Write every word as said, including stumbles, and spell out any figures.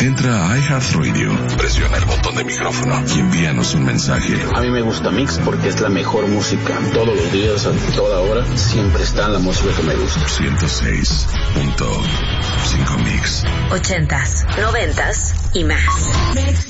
Entra a iHeartRadio, presiona el botón de micrófono y envíanos un mensaje. A mí me gusta Mix porque es la mejor música. Todos los días, a toda hora, siempre está la música que me gusta. ciento seis punto cinco Mix. Ochentas, noventas y más.